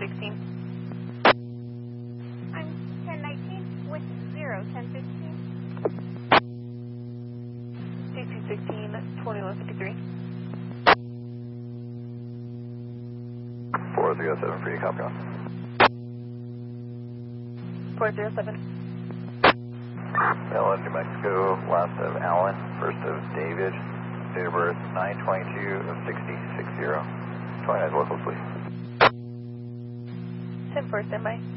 1016. I'm 1019 with 1015. C216, 2153. 4307 for you, copy on. 407. Maryland, New Mexico, last of Allen, first of David, date of birth 9/22 of 60, 29 local, please. 10-4, standby.